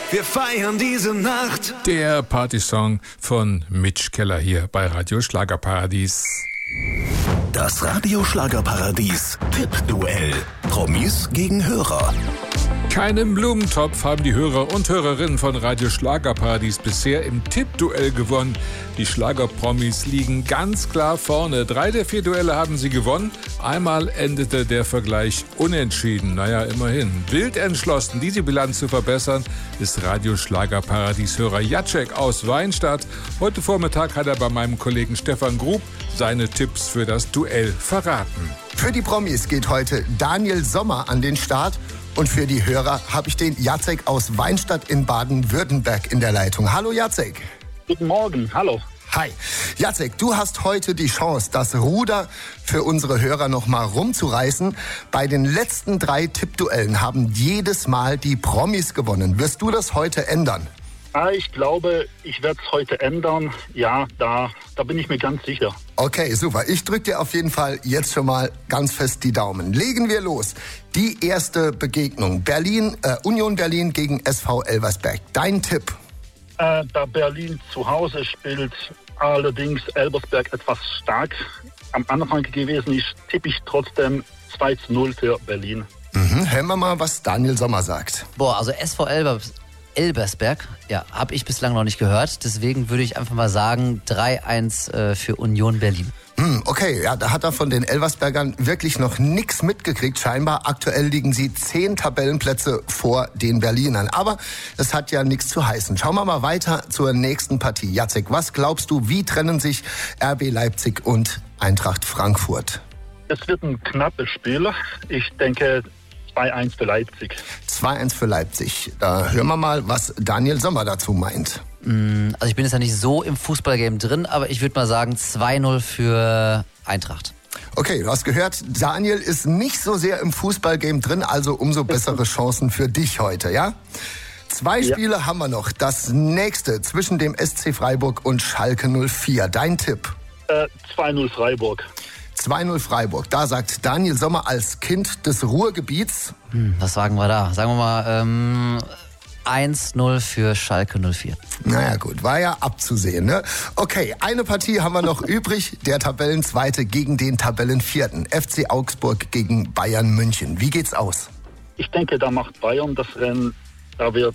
Wir feiern diese Nacht. Der Partysong von Mitch Keller hier bei Radio Schlagerparadies. Das Radio Schlagerparadies Tippduell. Promis gegen Hörer. Keinen Blumentopf haben die Hörer und Hörerinnen von Radio Schlagerparadies bisher im Tippduell gewonnen. Die Schlagerpromis liegen ganz klar vorne. 3 der 4 Duelle haben sie gewonnen. Einmal endete der Vergleich unentschieden. Naja, immerhin. Wild entschlossen, diese Bilanz zu verbessern, ist Radio Schlagerparadies-Hörer Jacek aus Weinstadt. Heute Vormittag hat er bei meinem Kollegen Stefan Grub seine Tipps für das Duell verraten. Für die Promis geht heute Daniel Sommer an den Start. Und für die Hörer habe ich den Jacek aus Weinstadt in Baden-Württemberg in der Leitung. Hallo Jacek. Guten Morgen, hallo. Hi. Jacek, du hast heute die Chance, das Ruder für unsere Hörer noch mal rumzureißen. Bei den letzten 3 Tippduellen haben jedes Mal die Promis gewonnen. Wirst du das heute ändern? Ich glaube, ich werde es heute ändern. Ja, da bin ich mir ganz sicher. Okay, super. Ich drücke dir auf jeden Fall jetzt schon mal ganz fest die Daumen. Legen wir los. Die erste Begegnung. Union Berlin gegen SV Elversberg. Dein Tipp? Da Berlin zu Hause spielt, allerdings Elversberg etwas stark am Anfang gewesen ist, tippe ich trotzdem 2-0 für Berlin. Hören wir mal, was Daniel Sommer sagt. Also SV Elversberg, ja, habe ich bislang noch nicht gehört. Deswegen würde ich einfach mal sagen 3-1 für Union Berlin. Okay, ja, da hat er von den Elversbergern wirklich noch nichts mitgekriegt. Scheinbar aktuell liegen sie 10 Tabellenplätze vor den Berlinern. Aber es hat ja nichts zu heißen. Schauen wir mal weiter zur nächsten Partie. Jacek, was glaubst du, wie trennen sich RB Leipzig und Eintracht Frankfurt? Es wird ein knappes Spiel. Ich denke 2-1 für Leipzig. 2-1 für Leipzig. Da hören wir mal, was Daniel Sommer dazu meint. Also ich bin jetzt ja nicht so im Fußballgame drin, aber ich würde mal sagen 2-0 für Eintracht. Okay, du hast gehört, Daniel ist nicht so sehr im Fußballgame drin, also umso bessere Chancen für dich heute, ja? 2 Spiele haben wir noch. Das nächste zwischen dem SC Freiburg und Schalke 04. Dein Tipp? 2-0 Freiburg. 2-0 Freiburg. Da sagt Daniel Sommer als Kind des Ruhrgebiets. Was sagen wir da? Sagen wir mal 1-0 für Schalke 04. Naja gut, war ja abzusehen, ne? Okay, eine Partie haben wir noch übrig. Der Tabellenzweite gegen den Tabellenvierten. FC Augsburg gegen Bayern München. Wie geht's aus? Ich denke, da macht Bayern das Rennen. Da wird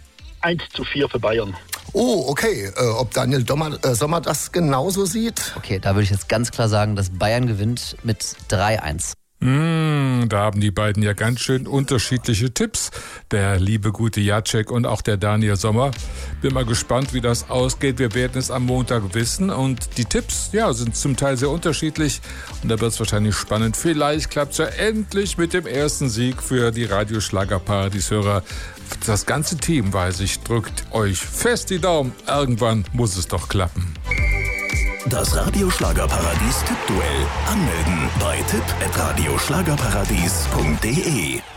1-4 für Bayern. Oh, okay. Ob Daniel Sommer das genauso sieht? Okay, da würde ich jetzt ganz klar sagen, dass Bayern gewinnt mit 3-1. Da haben die beiden ja ganz schön unterschiedliche Tipps. Der liebe gute Jacek und auch der Daniel Sommer. Bin mal gespannt, wie das ausgeht. Wir werden es am Montag wissen. Und die Tipps, ja, sind zum Teil sehr unterschiedlich. Und da wird es wahrscheinlich spannend. Vielleicht klappt es ja endlich mit dem ersten Sieg für die Radio Schlagerparadies-Hörer. Das ganze Team, weiß ich, drückt euch fest die Daumen. Irgendwann muss es doch klappen. Das Radio Schlagerparadies Tippduell. Anmelden bei tipp@radioschlagerparadies.de.